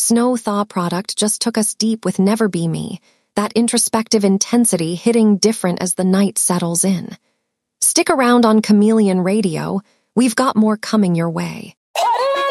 Snow Thaw product just took us deep with Never Be Me, that introspective intensity hitting different as the night settles in. Stick around on Chameleon Radio, we've got more coming your way.